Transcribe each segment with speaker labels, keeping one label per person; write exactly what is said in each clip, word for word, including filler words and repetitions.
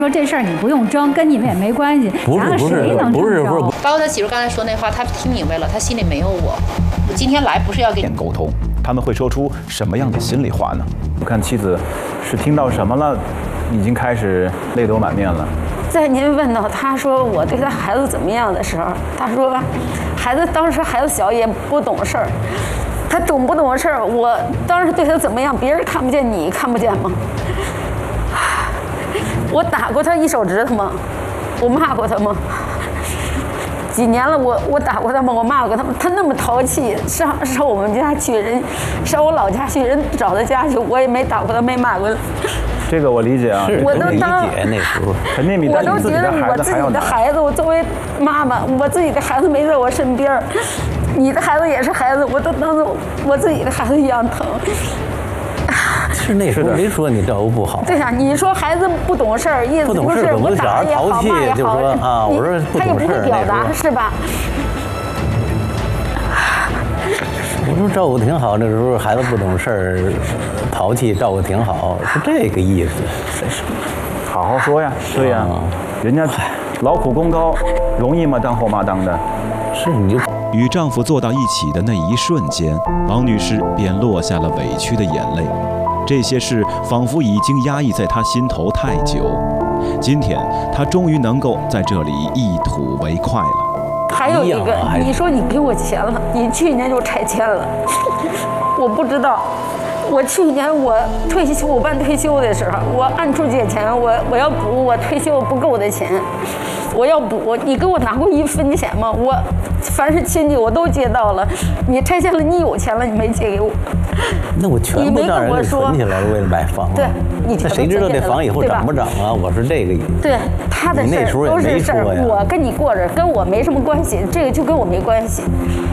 Speaker 1: 说这事儿你不用争，跟你们也没关系。
Speaker 2: 不是不是不是不是。
Speaker 3: 包括他媳妇刚才说那话，他听明白了，他心里没有我。我今天来不是要跟你
Speaker 4: 沟通，他们会说出什么样的心里话呢？我看妻子是听到什么了，已经开始泪流满面了。
Speaker 5: 在您问到他说我对他孩子怎么样的时候，他说孩子当时孩子小也不懂事儿，他懂不懂事儿？我当时对他怎么样，别人看不见，你看不见吗？我打过他一手指头吗？我骂过他吗？几年了，我我打过他吗？我骂过他吗？他那么淘气，上上我们家去，人上我老家去，人找他家去，我也没打过他，没骂过他。
Speaker 4: 这个我理解啊，
Speaker 5: 我都当
Speaker 2: 那时候
Speaker 4: 肯定比
Speaker 5: 我都觉得我自己的孩子，我作为妈妈，我自己的孩子没在我身边，你的孩子也是孩子，我都当做我自己的孩子一样疼。
Speaker 2: 是那时候没说你照顾不好。
Speaker 5: 对呀、啊，你说孩子不懂事儿，意思不是我打也好，骂也好，
Speaker 2: 啊，我说
Speaker 5: 他也不会表达，是吧？
Speaker 2: 我说照顾挺好，那时候孩子不懂事儿，淘气，照顾挺好，是这个意思。
Speaker 4: 好好说呀，对呀，啊、人家劳苦功高，容易吗？当后妈当的，
Speaker 2: 是你就。
Speaker 6: 与丈夫坐到一起的那一瞬间，王女士便落下了委屈的眼泪。这些事仿佛已经压抑在她心头太久，今天她终于能够在这里一吐为快了。
Speaker 5: 还有一个，你说你给我钱了，你去年就拆迁了，我不知道。我去年我退休，我办退休的时候，我暗处借钱，我我要补我退休不够的钱，我要补，你给我拿过一分钱吗？我凡是亲戚我都借到了，你拆迁了，你有钱了，你没借给我。
Speaker 2: 那我全部让人存起来了，为了买房。
Speaker 5: 对，你
Speaker 2: 那谁知道这房以后涨不涨啊？我是这个意思。
Speaker 5: 对，他的事儿都是事儿，我跟你过着，跟我没什么关系，这个就跟我没关系。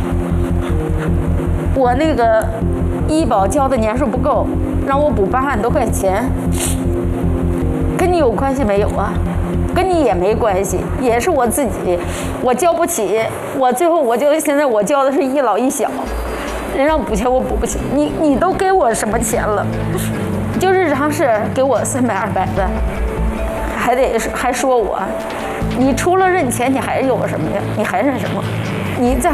Speaker 5: 我那个医保交的年数不够，让我补八万多块钱，跟你有关系没有啊？跟你也没关系，也是我自己，我交不起，我最后我就现在我交的是一老一小，人让补钱我补不起，你你都给我什么钱了？就日常是给我三百二百的，还得还说我，你除了认钱，你还有什么呀？你还认什么？你在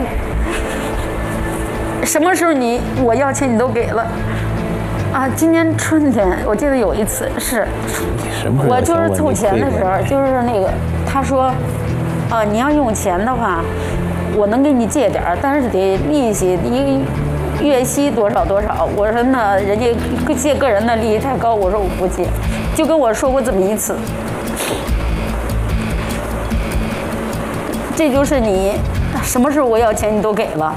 Speaker 5: 什么时候你我要钱你都给了？啊，今年春天我记得有一次是，我就是凑钱的时候，就是那个他说，啊，你要用钱的话，我能给你借点儿，但是得利息一月息多少多少。我说那人家借个人的利息太高，我说我不借，就跟我说过这么一次。这就是你什么时候我要钱你都给了。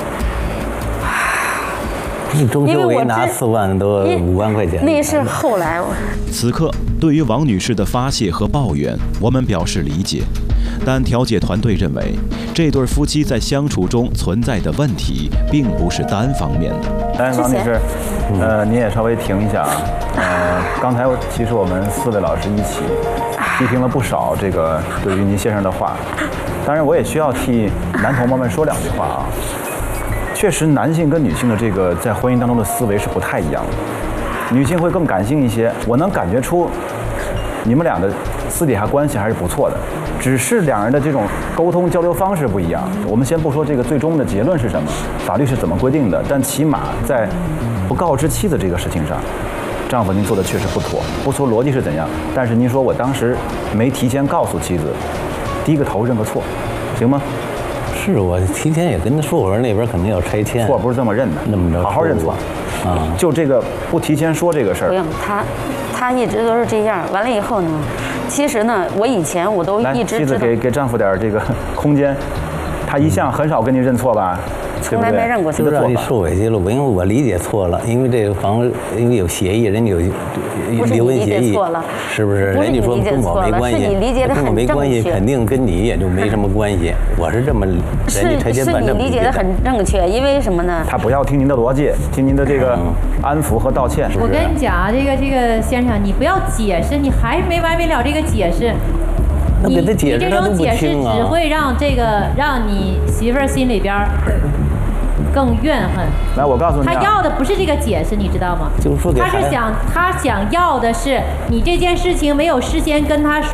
Speaker 2: 你中秋给拿四万多五万块钱，
Speaker 5: 那是后来。
Speaker 6: 此刻，对于王女士的发泄和抱怨，我们表示理解，但调解团队认为，这对夫妻在相处中存在的问题，并不是单方面的。
Speaker 4: 但是王女士，呃，您也稍微停一下啊。呃，刚才其实我们四位老师一起批评了不少这个对于您先生的话，当然我也需要替男同胞们说两句话啊。确实，男性跟女性的这个在婚姻当中的思维是不太一样的。女性会更感性一些，我能感觉出你们俩的私底下关系还是不错的，只是两人的这种沟通交流方式不一样。我们先不说这个最终的结论是什么，法律是怎么规定的，但起码在不告知妻子这个事情上，丈夫您做的确实不妥。不说逻辑是怎样，但是您说我当时没提前告诉妻子，低个头认个错，行吗？
Speaker 2: 是我提前也跟他说，我说那边肯定要拆迁，
Speaker 4: 错不是这么认的，
Speaker 2: 那么着
Speaker 4: 好好认错
Speaker 2: 啊。
Speaker 4: 就这个不提前说这个事儿，
Speaker 5: 不用他，他一直都是这样。完了以后呢，其实呢，我以前我都一直
Speaker 4: 妻子给给丈夫点这个空间，他一向很少跟你认错吧？
Speaker 5: 从来没认过错，
Speaker 2: 就让你受委屈了。我因为我理解错了，因为这个房因为有协议，人家有离婚协议，是不是？人家说跟我没关系，跟我没关系，肯定跟你也就没什么关系。我是这么，人家拆迁办证。
Speaker 5: 是你理解的很正确，因为什么呢？
Speaker 4: 他不要听您的逻辑，听您的这个安抚和道歉。
Speaker 1: 我跟你讲啊，这个这个先生，你不要解释，你还没完没了这个解释。你你这种解释只会让这个让你媳妇儿心里边更怨恨。
Speaker 4: 来，我告诉你、啊，
Speaker 1: 他要的不是这个解释，你知道吗？
Speaker 2: 就是说，
Speaker 1: 他是想，他想要的是你这件事情没有事先跟他说。